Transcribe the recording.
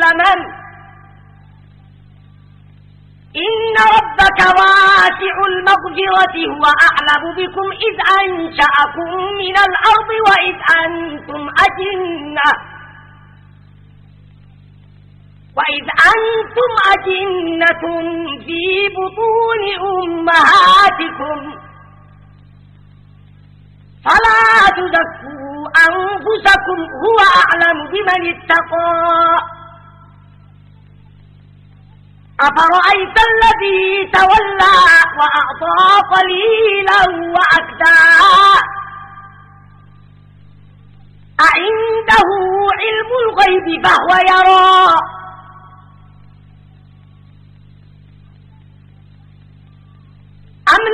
الزمن إن ربك واسع المغفرة هو أعلم بكم إذ أنشأكم من الأرض وإذ أنتم أجنة في بطون أمهاتكم فلا تزكوا أنفسكم هو أعلم بمن اتقى أفرأيت الذي تولى وأعطى قليلا وأكدى أعنده علم الغيب فهو يرى